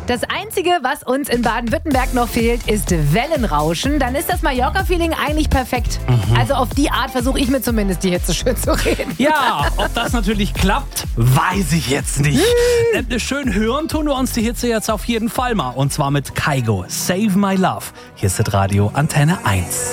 Das Einzige, was uns in Baden-Württemberg noch fehlt, ist Wellenrauschen. Dann ist das Mallorca-Feeling eigentlich perfekt. Also auf die Art versuche ich mir zumindest die Hitze schön zu reden. Ja, ob das natürlich klappt, weiß ich jetzt nicht. Schön hören tun wir uns die Hitze jetzt auf jeden Fall mal. Und zwar mit Kygo. Save My Love. Hier ist das Radio Antenne 1.